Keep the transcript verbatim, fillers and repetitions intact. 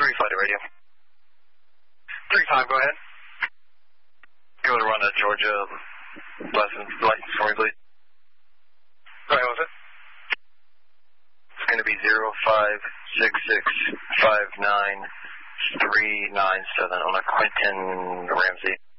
three, flight to radio. three five, go ahead. Go to run a Georgia license, license for me, please. Go ahead, what's it? It's going to be zero five six six five nine three nine seven on a Quentin Ramsey.